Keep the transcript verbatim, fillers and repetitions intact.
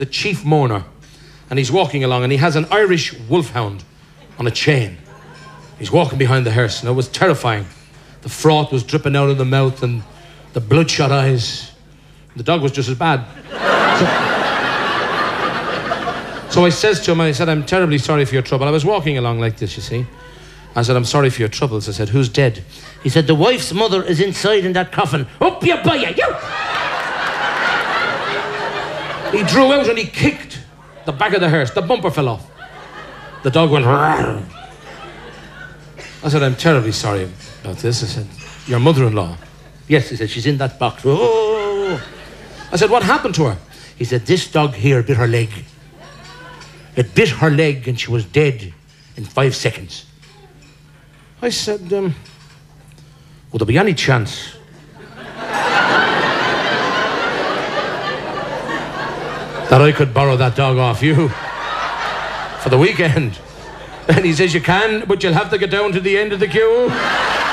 the chief mourner, and he's walking along, and he has an Irish wolfhound on a chain. He's walking behind the hearse, and it was terrifying. The froth was dripping out of the mouth, and the bloodshot eyes. The dog was just as bad. So, so I says to him, I said, I'm terribly sorry for your trouble. I was walking along like this, you see. I said, I'm sorry for your troubles. I said, who's dead? He said, the wife's mother is inside in that coffin. Up you by you! He drew out and he kicked the back of the hearse. The bumper fell off. The dog went... Rawr. I said, I'm terribly sorry about this. I said, your mother-in-law? Yes, he said, she's in that box. Oh! I said, what happened to her? He said, this dog here bit her leg. It bit her leg and she was dead in five seconds. I said, um, would there be any chance that I could borrow that dog off you for the weekend? And he says, you can, but you'll have to get down to the end of the queue.